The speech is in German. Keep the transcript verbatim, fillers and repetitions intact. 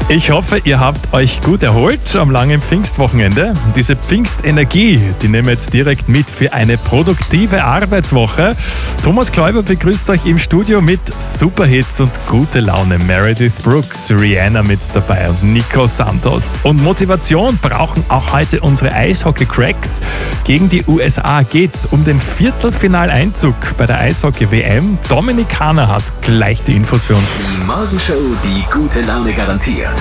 Ich hoffe, ihr habt euch gut erholt am langen Pfingstwochenende. Diese Pfingstenergie, die nehmen wir jetzt direkt mit für eine produktive Arbeitswoche. Thomas Kläuber begrüßt euch im Studio mit Superhits und gute Laune. Meredith Brooks, Rihanna mit dabei und Nico Santos. Und Motivation brauchen auch heute unsere Eishockey-Cracks. Gegen die U S A geht's um den Viertelfinaleinzug bei der Eishockey-W M. Dominik Hanna hat gleich die Infos für uns. Die Morgenshow, die gute Laune garantiert.